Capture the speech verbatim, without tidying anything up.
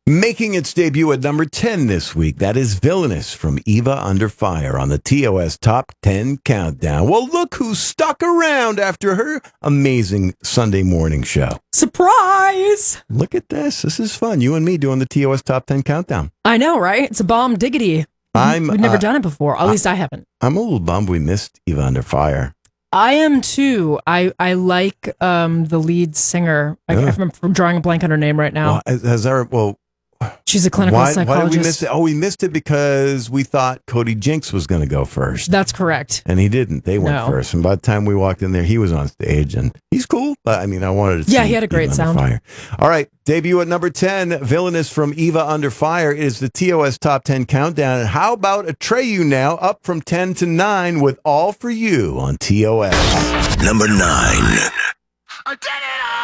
Making its debut at number ten this week, that is Villainous from Eva Under Fire on the T O S Top ten Countdown. Well, look who stuck around after her amazing Sunday morning show. Surprise! Look at this. This is fun. You and me doing the T O S Top ten Countdown. I know, right? It's a bomb diggity. I'm, We've never uh, done it before. At least I haven't. I'm a little bummed we missed Eva Under Fire. I am too. I, I like um, the lead singer. I, Yeah. I remember from drawing a blank on her name right now. Well, has, has our, well, She's a clinical why, psychologist. why did we miss it? Oh, we missed it because we thought Cody Jinks was going to go first. That's correct. And he didn't. They went No. first. And by the time we walked in there, he was on stage. And he's cool. But I mean, I wanted to Yeah, see he had a great Eva Under sound. Fire. All right. Debut at number ten, Villainous from Eva Under Fire is the T O S Top ten Countdown. And how about Atreyu now, up from ten to nine with All For You on T O S. Number nine. I did it all!